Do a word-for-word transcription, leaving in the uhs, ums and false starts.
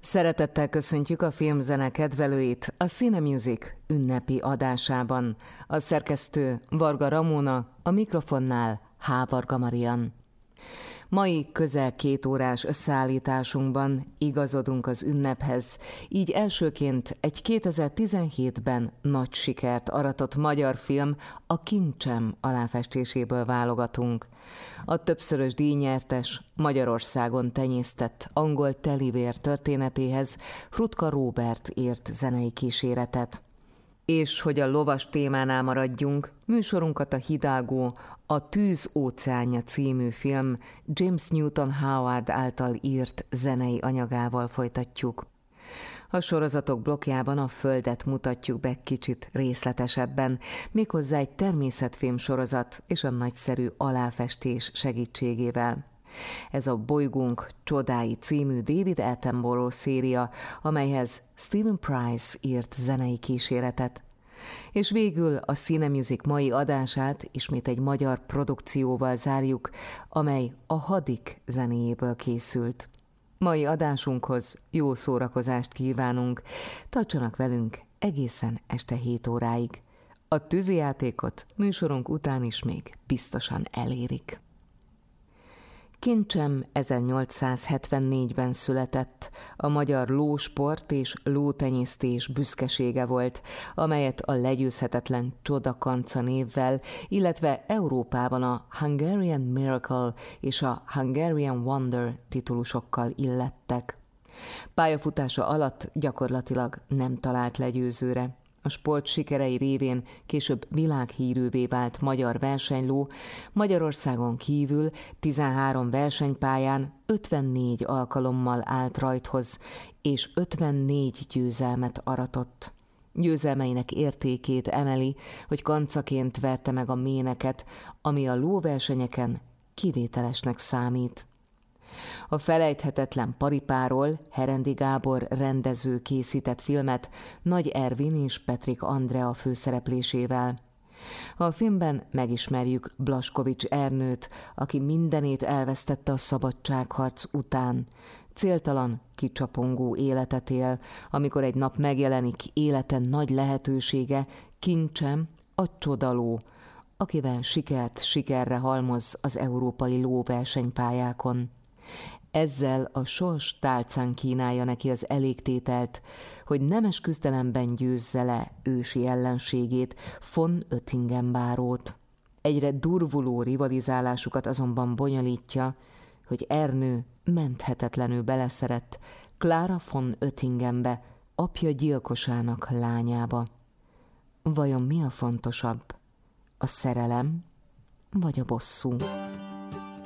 Szeretettel köszöntjük a filmzene kedvelőit a Cine Music ünnepi adásában. A szerkesztő Varga Ramona, a mikrofonnál H. Varga Marian. Mai közel két órás összeállításunkban igazodunk az ünnephez, így elsőként egy kétezer-tizenhétben nagy sikert aratott magyar film, a Kincsem aláfestéséből válogatunk. A többszörös díjnyertes, Magyarországon tenyésztett angol telivér történetéhez Hrutka Róbert írt zenei kíséretet. És hogy a lovas témánál maradjunk, műsorunkat a Hidalgo, a Tűz óceánja című film James Newton Howard által írt zenei anyagával folytatjuk. A sorozatok blokkjában a Földet mutatjuk be kicsit részletesebben, méghozzá egy természetfilm sorozat és a nagyszerű aláfestés segítségével. Ez a Bolygónk csodái című David Attenborough széria, amelyhez Steven Price írt zenei kíséretet. És végül a Cine Music mai adását ismét egy magyar produkcióval zárjuk, amely a Hadik zenéjéből készült. Mai adásunkhoz jó szórakozást kívánunk, tartsanak velünk egészen este hét óráig. A tűzijátékot műsorunk után is még biztosan elérik. Kincsem ezernyolcszázhetvennégyben született, a magyar lósport és lótenyésztés büszkesége volt, amelyet a legyőzhetetlen Csodakanca névvel, illetve Európában a Hungarian Miracle és a Hungarian Wonder titulusokkal illettek. Pályafutása alatt gyakorlatilag nem talált legyőzőre. A sport sikerei révén később világhírűvé vált magyar versenyló, Magyarországon kívül tizenhárom versenypályán ötvennégy alkalommal állt rajthoz, és ötvennégy győzelmet aratott. Győzelmeinek értékét emeli, hogy kancaként verte meg a méneket, ami a lóversenyeken kivételesnek számít. A felejthetetlen paripáról Herendi Gábor rendező készített filmet Nagy Ervin és Petrik Andrea főszereplésével. A filmben megismerjük Blaskovich Ernőt, aki mindenét elvesztette a szabadságharc után. Céltalan, kicsapongó életet él, amikor egy nap megjelenik élete nagy lehetősége, Kincsem, a csodaló, akivel sikert sikerre halmoz az európai lóversenypályákon. Ezzel a sors tálcán kínálja neki az elégtételt, hogy nemes küzdelemben győzze le ősi ellenségét, von Oettingen bárót. Egyre durvuló rivalizálásukat azonban bonyolítja, hogy Ernő menthetetlenül beleszerett Klára von Oettingenbe, apja gyilkosának lányába. Vajon mi a fontosabb? A szerelem vagy a bosszú?